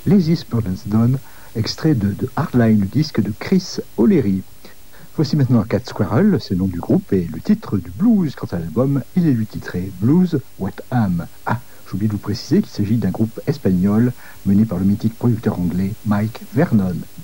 Lazy Spurgeon's Dawn, extrait de Hardline, le disque de Chris O'Leary. Voici maintenant Cat Squirrel, c'est le nom du groupe, et le titre du blues. Quant à l'album, il est lui titré Blues What Am. Ah, j'ai oublié de vous préciser qu'il s'agit d'un groupe espagnol mené par le mythique producteur anglais Mike Vernon.